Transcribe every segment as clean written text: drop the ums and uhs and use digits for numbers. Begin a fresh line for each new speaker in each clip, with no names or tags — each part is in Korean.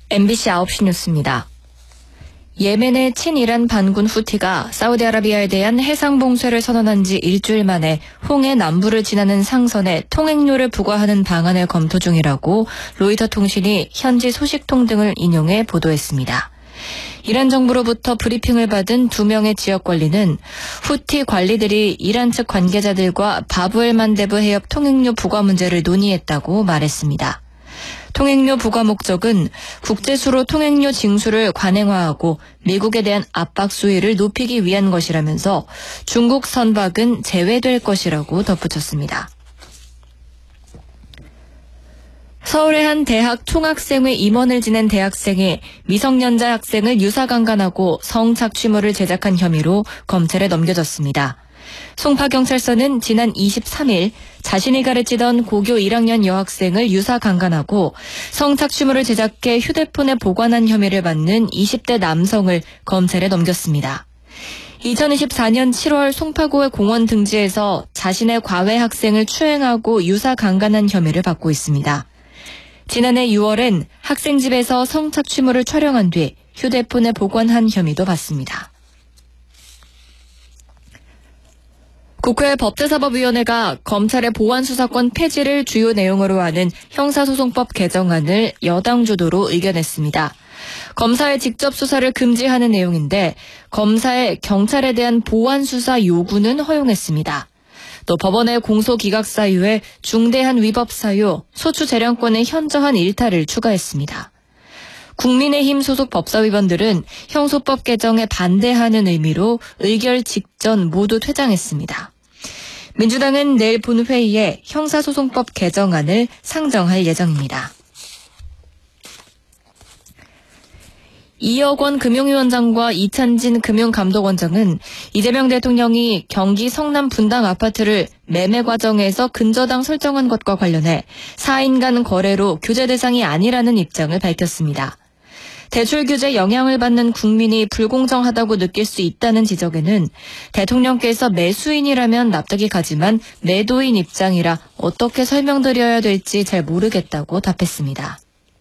MBC 9시 뉴스입니다. 예멘의 친이란 반군 후티가 사우디아라비아에 대한 해상 봉쇄를 선언한 지 일주일 만에 홍해 남부를 지나는 상선에 통행료를 부과하는 방안을 검토 중이라고 로이터 통신이 현지 소식통 등을 인용해 보도했습니다. 이란 정부로부터 브리핑을 받은 2명의 지역 관리는 후티 관리들이 이란 측 관계자들과 바브엘만데브 해협 통행료 부과 문제를 논의했다고 말했습니다. 통행료 부과 목적은 국제수로 통행료 징수를 관행화하고 미국에 대한 압박 수위를 높이기 위한 것이라면서 중국 선박은 제외될 것이라고 덧붙였습니다. 서울의 한 대학 총학생회 임원을 지낸 대학생이 미성년자 학생을 유사강간하고 성착취물을 제작한 혐의로 검찰에 넘겨졌습니다. 송파경찰서는 지난 23일 자신이 가르치던 고교 1학년 여학생을 유사강간하고 성착취물을 제작해 휴대폰에 보관한 혐의를 받는 20대 남성을 검찰에 넘겼습니다. 2024년 7월 송파구의 공원 등지에서 자신의 과외 학생을 추행하고 유사강간한 혐의를 받고 있습니다. 지난해 6월엔 학생 집에서 성착취물을 촬영한 뒤 휴대폰에 보관한 혐의도 받습니다. 국회 법제사법위원회가 검찰의 보안수사권 폐지를 주요 내용으로 하는 형사소송법 개정안을 여당 주도로 의견했습니다. 검사의 직접 수사를 금지하는 내용인데 검사의 경찰에 대한 보안수사 요구는 허용했습니다. 또 법원의 공소기각 사유에 중대한 위법 사유, 소추 재량권의 현저한 일탈을 추가했습니다. 국민의힘 소속 법사위원들은 형소법 개정에 반대하는 의미로 의결 직전 모두 퇴장했습니다. 민주당은 내일 본회의에 형사소송법 개정안을 상정할 예정입니다. 2억 원 금융위원장과 이찬진 금융감독원장은 이재명 대통령이 경기 성남 분당 아파트를 매매 과정에서 근저당 설정한 것과 관련해 4인 간 거래로 규제 대상이 아니라는 입장을 밝혔습니다. 대출 규제 영향을 받는 국민이 불공정하다고 느낄 수 있다는 지적에는 대통령께서 매수인이라면 납득이 가지만 매도인 입장이라 어떻게 설명드려야 될지 잘 모르겠다고 답했습니다.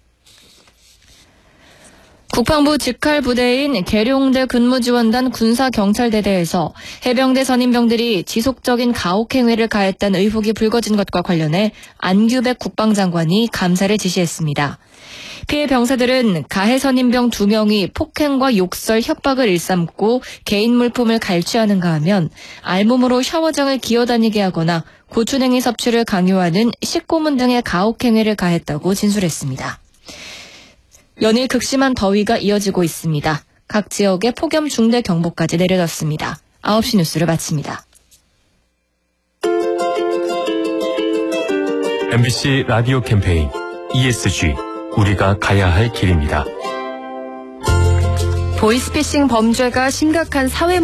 국방부 직할 부대인 계룡대 근무지원단 군사경찰대대에서 해병대 선임병들이 지속적인 가혹행위를 가했다는 의혹이 불거진 것과 관련해 안규백 국방장관이 감사를 지시했습니다. 피해 병사들은 가해 선임병 2명이 폭행과 욕설, 협박을 일삼고 개인 물품을 갈취하는가 하면 알몸으로 샤워장을 기어다니게 하거나 고추냉이 섭취를 강요하는 식고문 등의 가혹행위를 가했다고 진술했습니다. 연일 극심한 더위가 이어지고 있습니다. 각 지역에 폭염 중대 경보까지 내려졌습니다. 9시 뉴스를 마칩니다.
MBC 라디오 캠페인 ESG 우리가 가야 할 길입니다.
보이스피싱 범죄가 심각한 사회